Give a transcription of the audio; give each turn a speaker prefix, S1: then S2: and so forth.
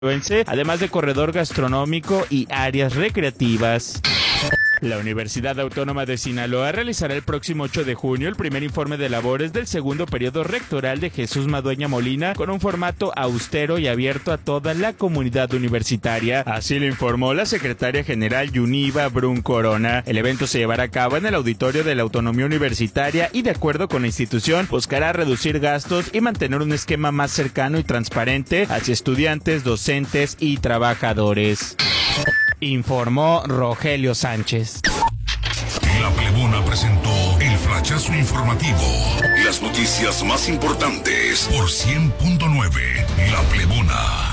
S1: además de corredor gastronómico y áreas recreativas. La Universidad Autónoma de Sinaloa realizará el próximo 8 de junio el primer informe de labores del segundo periodo rectoral de Jesús Madueña Molina con un formato austero y abierto a toda la comunidad universitaria. Así lo informó la secretaria general Yuniva Brun Corona. El evento se llevará a cabo en el auditorio de la Autonomía Universitaria y, de acuerdo con la institución, buscará reducir gastos y mantener un esquema más cercano y transparente hacia estudiantes, docentes y trabajadores. Informó Rogelio Sánchez.
S2: La Plebona presentó el flachazo informativo. Las noticias más importantes por 100.9 La Plebona.